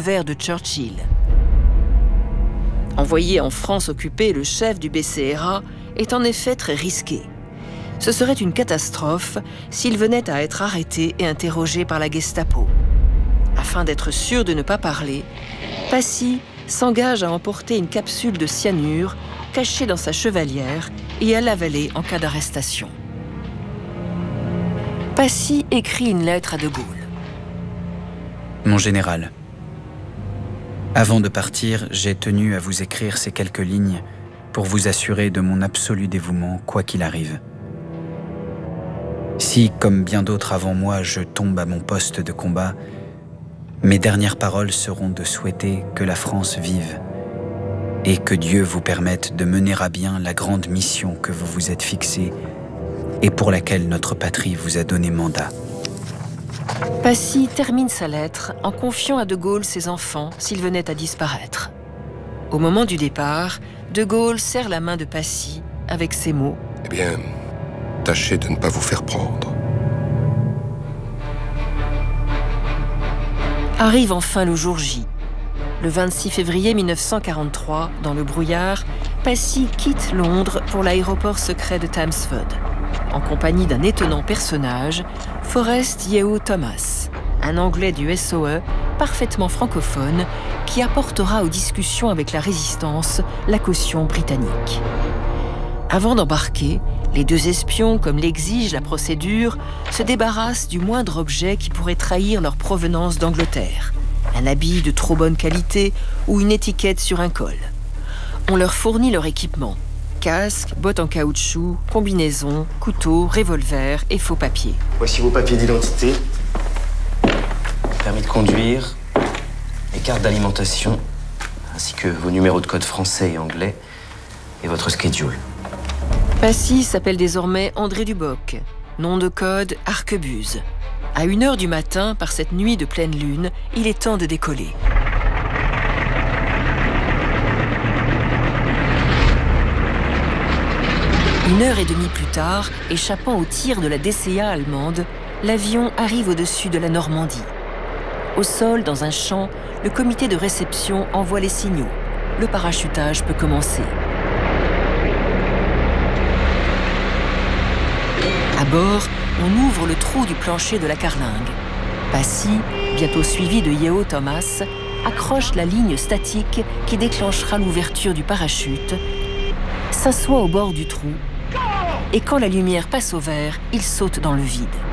revolver de Churchill. Envoyer en France occupée, le chef du BCRA est en effet très risqué. Ce serait une catastrophe s'il venait à être arrêté et interrogé par la Gestapo. Afin d'être sûr de ne pas parler, Passy s'engage à emporter une capsule de cyanure cachée dans sa chevalière et à l'avaler en cas d'arrestation. Passy écrit une lettre à De Gaulle. Mon général, avant de partir, j'ai tenu à vous écrire ces quelques lignes pour vous assurer de mon absolu dévouement, quoi qu'il arrive. Si, comme bien d'autres avant moi, je tombe à mon poste de combat, mes dernières paroles seront de souhaiter que la France vive et que Dieu vous permette de mener à bien la grande mission que vous vous êtes fixée et pour laquelle notre patrie vous a donné mandat. Passy termine sa lettre en confiant à De Gaulle ses enfants s'il venait à disparaître. Au moment du départ, De Gaulle serre la main de Passy avec ces mots. « Eh bien, tâchez de ne pas vous faire prendre. » Arrive enfin le jour J. Le 26 février 1943, dans le brouillard, Passy quitte Londres pour l'aéroport secret de Thamesford, en compagnie d'un étonnant personnage, Forrest Yeo Thomas, un Anglais du SOE parfaitement francophone qui apportera aux discussions avec la résistance la caution britannique. Avant d'embarquer, les deux espions, comme l'exige la procédure, se débarrassent du moindre objet qui pourrait trahir leur provenance d'Angleterre. Un habit de trop bonne qualité ou une étiquette sur un col. On leur fournit leur équipement. Casque, bottes en caoutchouc, combinaison, couteau, revolver et faux papiers. Voici vos papiers d'identité, permis de conduire, les cartes d'alimentation, ainsi que vos numéros de code français et anglais et votre schedule. Passy s'appelle désormais André Duboc, nom de code Arquebuse. À 1h du matin, par cette nuit de pleine lune, il est temps de décoller. Une heure et demie plus tard, échappant aux tirs de la DCA allemande, l'avion arrive au-dessus de la Normandie. Au sol, dans un champ, le comité de réception envoie les signaux. Le parachutage peut commencer. À bord, on ouvre le trou du plancher de la carlingue. Passy, bientôt suivi de Yeo Thomas, accroche la ligne statique qui déclenchera l'ouverture du parachute, s'assoit au bord du trou et quand la lumière passe au vert, il saute dans le vide.